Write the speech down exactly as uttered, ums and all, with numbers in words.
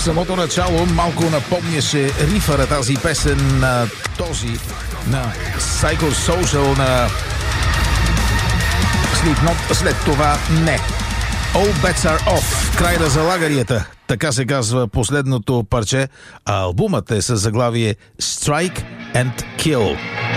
самото начало малко напомняше рифа на тази песен на този, на Psycho Social, на Slipknot. След това не. All bets are off. Край на залаганията. Така се казва последното парче, а албумът е със заглавие Strike and Kill.